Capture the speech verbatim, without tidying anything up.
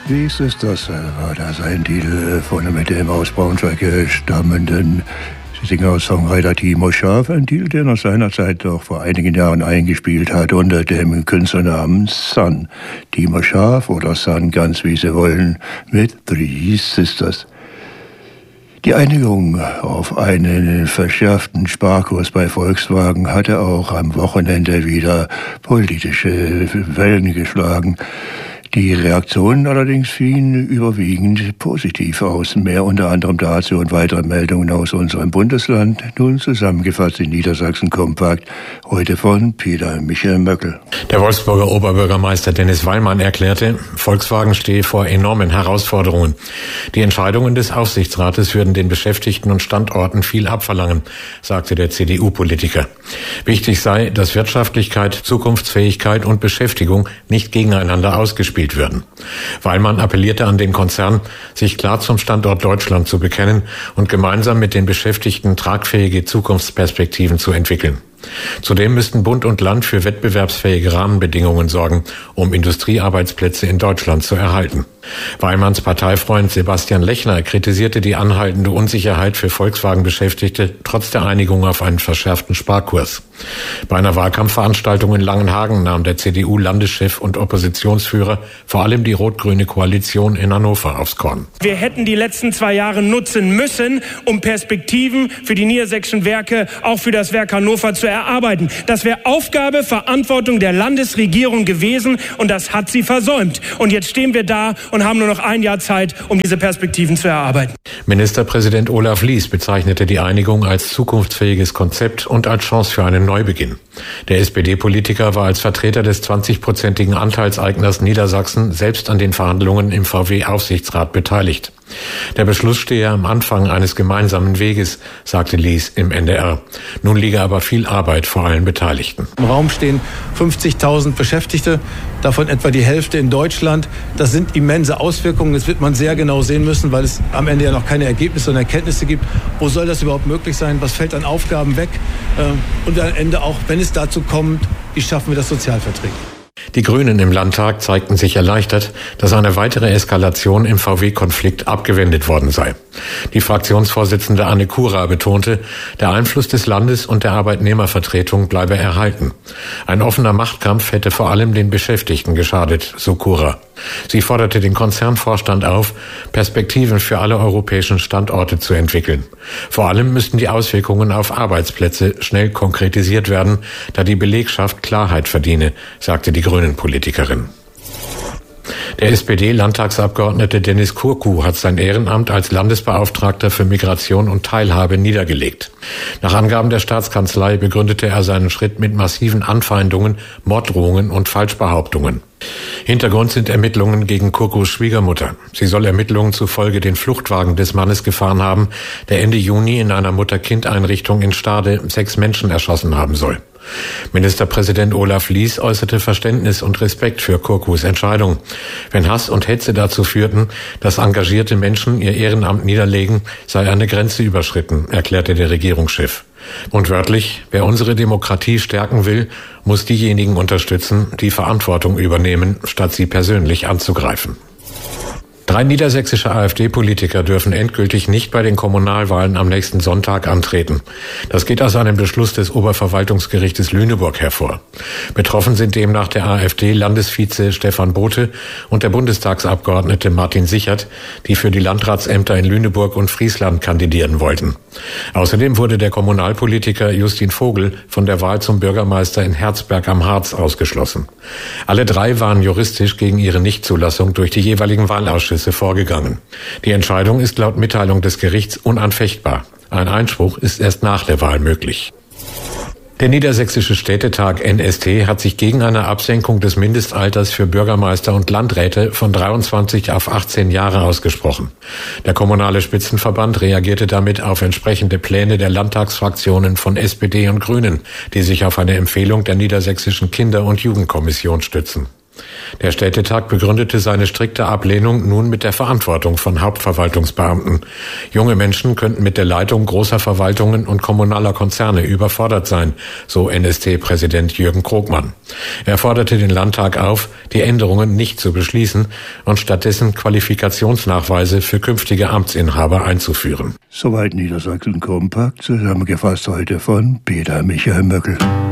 Wie ist es, das war das ein Titel von mit dem aus Braunschweig stammenden Singer-Songwriter Timo Schaaf, ein Titel, den er seinerzeit doch vor einigen Jahren eingespielt hat unter dem Künstlernamen Sun. Timo Schaaf oder Sun, ganz wie sie wollen, mit Three Sisters. Die Einigung auf einen verschärften Sparkurs bei Volkswagen hatte auch am Wochenende wieder politische Wellen geschlagen. Die Reaktionen allerdings fielen überwiegend positiv aus. Mehr unter anderem dazu und weitere Meldungen aus unserem Bundesland. Nun zusammengefasst in Niedersachsen kompakt. Heute von Peter Michael Möckel. Der Wolfsburger Oberbürgermeister Dennis Weilmann erklärte, Volkswagen stehe vor enormen Herausforderungen. Die Entscheidungen des Aufsichtsrates würden den Beschäftigten und Standorten viel abverlangen, sagte der C D U-Politiker. Wichtig sei, dass Wirtschaftlichkeit, Zukunftsfähigkeit und Beschäftigung nicht gegeneinander ausgespielt werden. Weilmann appellierte an den Konzern, sich klar zum Standort Deutschland zu bekennen und gemeinsam mit den Beschäftigten tragfähige Zukunftsperspektiven zu entwickeln. Zudem müssten Bund und Land für wettbewerbsfähige Rahmenbedingungen sorgen, um Industriearbeitsplätze in Deutschland zu erhalten. Weilmanns Parteifreund Sebastian Lechner kritisierte die anhaltende Unsicherheit für Volkswagen-Beschäftigte trotz der Einigung auf einen verschärften Sparkurs. Bei einer Wahlkampfveranstaltung in Langenhagen nahm der C D U-Landeschef und Oppositionsführer vor allem die rot-grüne Koalition in Hannover aufs Korn. Wir hätten die letzten zwei Jahre nutzen müssen, um Perspektiven für die niedersächsischen Werke, auch für das Werk Hannover zu erarbeiten. Das wäre Aufgabe, Verantwortung der Landesregierung gewesen und das hat sie versäumt. Und jetzt stehen wir da und haben nur noch ein Jahr Zeit, um diese Perspektiven zu erarbeiten. Ministerpräsident Olaf Lies bezeichnete die Einigung als zukunftsfähiges Konzept und als Chance für einen Neubeginn. Der S P D-Politiker war als Vertreter des zwanzigprozentigen Anteilseigners Niedersachsen selbst an den Verhandlungen im V W-Aufsichtsrat beteiligt. Der Beschluss stehe am Anfang eines gemeinsamen Weges, sagte Lies im N D R. Nun liege aber viel Arbeit vor allen Beteiligten. Im Raum stehen fünfzigtausend Beschäftigte, davon etwa die Hälfte in Deutschland. Das sind immense Auswirkungen. Das wird man sehr genau sehen müssen, weil es am Ende ja noch keine Ergebnisse und Erkenntnisse gibt. Wo soll das überhaupt möglich sein? Was fällt an Aufgaben weg? Und am Ende auch, wenn es dazu kommt, wie schaffen wir das sozialverträglich? Die Grünen im Landtag zeigten sich erleichtert, dass eine weitere Eskalation im V W-Konflikt abgewendet worden sei. Die Fraktionsvorsitzende Anne Kura betonte, der Einfluss des Landes und der Arbeitnehmervertretung bleibe erhalten. Ein offener Machtkampf hätte vor allem den Beschäftigten geschadet, so Kura. Sie forderte den Konzernvorstand auf, Perspektiven für alle europäischen Standorte zu entwickeln. Vor allem müssten die Auswirkungen auf Arbeitsplätze schnell konkretisiert werden, da die Belegschaft Klarheit verdiene, sagte die Grünen-Politikerin. Der S P D-Landtagsabgeordnete Dennis Kurku hat sein Ehrenamt als Landesbeauftragter für Migration und Teilhabe niedergelegt. Nach Angaben der Staatskanzlei begründete er seinen Schritt mit massiven Anfeindungen, Morddrohungen und Falschbehauptungen. Hintergrund sind Ermittlungen gegen Kurkus Schwiegermutter. Sie soll Ermittlungen zufolge den Fluchtwagen des Mannes gefahren haben, der Ende Juni in einer Mutter-Kind-Einrichtung in Stade sechs Menschen erschossen haben soll. Ministerpräsident Olaf Lies äußerte Verständnis und Respekt für Kurkus Entscheidung. Wenn Hass und Hetze dazu führten, dass engagierte Menschen ihr Ehrenamt niederlegen, sei eine Grenze überschritten, erklärte der Regierungschef. Und wörtlich, wer unsere Demokratie stärken will, muss diejenigen unterstützen, die Verantwortung übernehmen, statt sie persönlich anzugreifen. Drei niedersächsische AfD-Politiker dürfen endgültig nicht bei den Kommunalwahlen am nächsten Sonntag antreten. Das geht aus einem Beschluss des Oberverwaltungsgerichtes Lüneburg hervor. Betroffen sind demnach der AfD-Landesvize Stefan Bothe und der Bundestagsabgeordnete Martin Sichert, die für die Landratsämter in Lüneburg und Friesland kandidieren wollten. Außerdem wurde der Kommunalpolitiker Justin Vogel von der Wahl zum Bürgermeister in Herzberg am Harz ausgeschlossen. Alle drei waren juristisch gegen ihre Nichtzulassung durch die jeweiligen Wahlausschüsse vorgegangen. Die Entscheidung ist laut Mitteilung des Gerichts unanfechtbar. Ein Einspruch ist erst nach der Wahl möglich. Der Niedersächsische Städtetag N S T hat sich gegen eine Absenkung des Mindestalters für Bürgermeister und Landräte von dreiundzwanzig auf achtzehn Jahre ausgesprochen. Der Kommunale Spitzenverband reagierte damit auf entsprechende Pläne der Landtagsfraktionen von S P D und Grünen, die sich auf eine Empfehlung der Niedersächsischen Kinder- und Jugendkommission stützen. Der Städtetag begründete seine strikte Ablehnung nun mit der Verantwortung von Hauptverwaltungsbeamten. Junge Menschen könnten mit der Leitung großer Verwaltungen und kommunaler Konzerne überfordert sein, so N S T-Präsident Jürgen Krogmann. Er forderte den Landtag auf, die Änderungen nicht zu beschließen und stattdessen Qualifikationsnachweise für künftige Amtsinhaber einzuführen. Soweit Niedersachsen kompakt, zusammengefasst heute von Peter Michael Möckel.